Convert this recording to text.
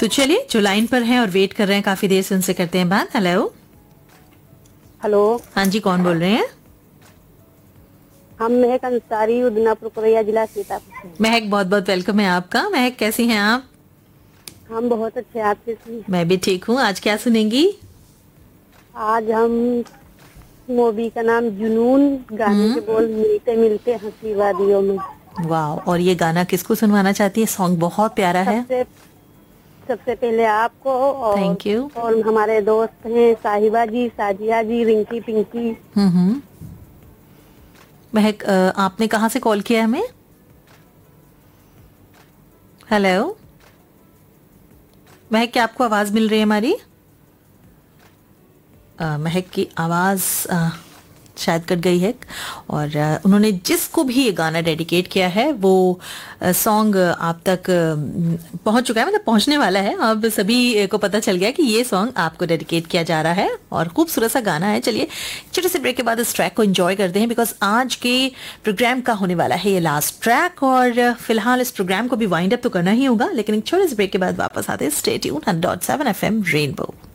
तो चलिए, जो लाइन पर हैं और वेट कर रहे हैं काफी देर से, उनसे करते हैं बात। हेलो। हेलो। हाँ जी, कौन बोल रहे हैं? हम महक अंसारी, उदनापुर कोरैया, जिला सीतापुर से। महक, बहुत बहुत वेलकम है आपका। महक, कैसी हैं आप? हम बहुत अच्छे, आप कैसी हैं? मैं भी ठीक हूँ। आज क्या सुनेंगी? आज हम मूवी का नाम जुनून, गाने के बोल मिलते मिलते हंसी वादियों में। वाह। और ये गाना किसको सुनवाना चाहती है? सॉन्ग बहुत प्यारा है। सबसे सबसे पहले आपको थैंक यू। और हमारे दोस्त हैं साहिबा जी, साजिया जी, रिंकी, पिंकी। महक, आपने कहाँ से कॉल किया हमें? हेलो महक, क्या आपको आवाज मिल रही है हमारी? महक की आवाज शायद कट गई है। और उन्होंने जिसको भी ये गाना डेडिकेट किया है वो सॉन्ग आप तक पहुंच चुका है, मतलब पहुंचने वाला है। अब सभी को पता चल गया कि ये सॉन्ग आपको डेडिकेट किया जा रहा है और खूबसूरत सा गाना है। चलिए, छोटे से ब्रेक के बाद इस ट्रैक को एंजॉय करते हैं, बिकॉज आज के प्रोग्राम का होने वाला है ये लास्ट ट्रैक। और फिलहाल इस प्रोग्राम को भी वाइंड अप तो करना ही होगा, लेकिन एक छोटे से ब्रेक के बाद वापस आते हैं। Stay tuned 100.7 FM rainbow.